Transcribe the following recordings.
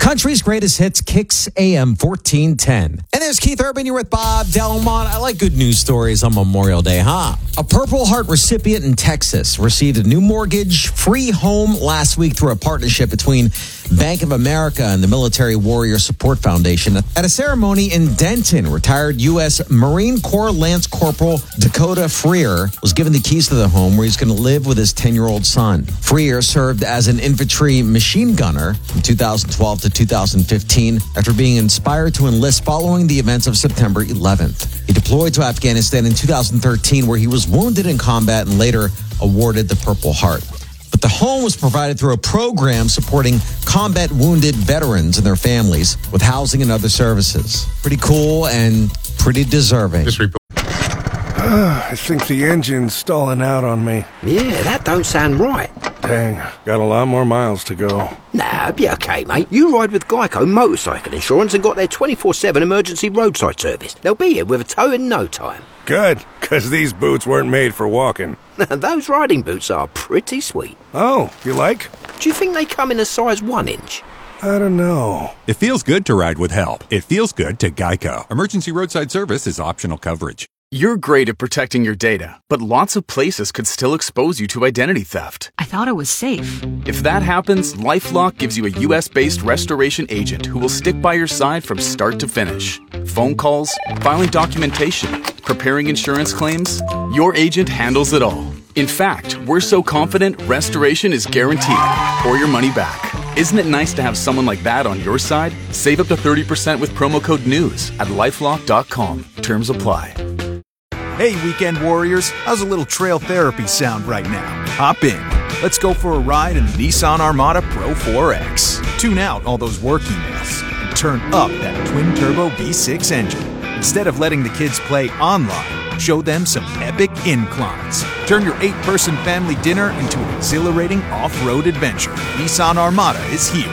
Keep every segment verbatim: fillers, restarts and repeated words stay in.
Country's greatest hits, Kicks A M fourteen ten. And there's Keith Urban. You're with Bob Delmont. I like good news stories on Memorial Day, huh? A Purple Heart recipient in Texas received a new mortgage-free home last week through a partnership between Bank of America and the Military Warrior Support Foundation. At a ceremony in Denton, retired U S Marine Corps Lance Corporal Dakota Freer was given the keys to the home where he's going to live with his ten-year-old son. Freer served as an infantry machine gunner from two thousand twelve to two thousand fifteen after being inspired to enlist following the events of September eleventh. He deployed to Afghanistan in two thousand thirteen where he was wounded in combat and later awarded the Purple Heart. But the home was provided through a program supporting combat wounded veterans and their families with housing and other services. Pretty cool and pretty deserving. Just report. I think the engine's stalling out on me. Yeah, that don't sound right. Dang, got a lot more miles to go. Nah, be okay, mate. You ride with Geico Motorcycle Insurance and got their twenty-four seven emergency roadside service. They'll be here with a tow in no time. Good, because these boots weren't made for walking. Those riding boots are pretty sweet. Oh, you like? Do you think they come in a size one inch? I don't know. It feels good to ride with help. It feels good to Geico. Emergency roadside service is optional coverage. You're great at protecting your data, but lots of places could still expose you to identity theft. I thought it was safe. If that happens, LifeLock gives you a U S-based restoration agent who will stick by your side from start to finish. Phone calls, filing documentation, preparing insurance claims, your agent handles it all. In fact, we're so confident restoration is guaranteed or your money back. Isn't it nice to have someone like that on your side? Save up to thirty percent with promo code NEWS at lifelock dot com. Terms apply. Hey, weekend warriors, how's a little trail therapy sound right now? Hop in. Let's go for a ride in the Nissan Armada Pro four X. Tune out all those work emails and turn up that twin-turbo V six engine. Instead of letting the kids play online, show them some epic inclines. Turn your eight-person family dinner into an exhilarating off-road adventure. Nissan Armada is here.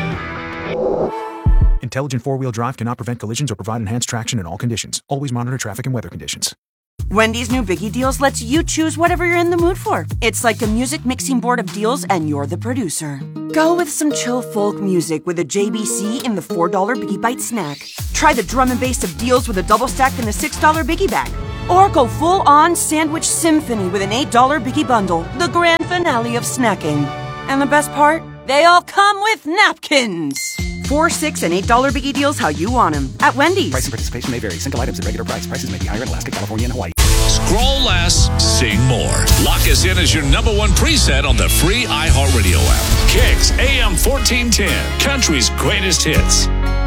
Intelligent four-wheel drive cannot prevent collisions or provide enhanced traction in all conditions. Always monitor traffic and weather conditions. Wendy's new Biggie Deals lets you choose whatever you're in the mood for. It's like a music mixing board of deals, and you're the producer. Go with some chill folk music with a J B C in the four dollar Biggie Bite snack. Try the drum and bass of deals with a double stack in the six dollar Biggie Bag. Or go full-on sandwich symphony with an eight dollar Biggie Bundle, the grand finale of snacking. And the best part? They all come with napkins. Four, six, and eight dollar Biggie Deals how you want them at Wendy's. Price and participation may vary. Single items at regular price. Prices may be higher in Alaska, California, and Hawaii. Scroll less, sing more. Lock us in as your number one preset on the free iHeartRadio app. Kicks A M fourteen ten, country's greatest hits.